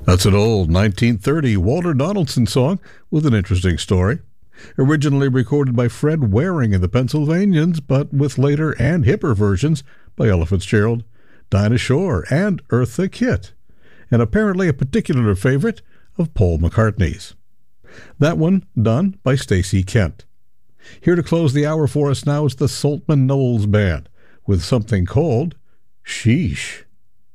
That's an old 1930 Walter Donaldson song with an interesting story. Originally recorded by Fred Waring and the Pennsylvanians, but with later and hipper versions by Ella Fitzgerald, Dinah Shore, and Eartha Kitt, and apparently a particular favorite of Paul McCartney's. That one done by Stacey Kent. Here to close the hour for us now is the Saltman Knowles Band with something called Sheesh.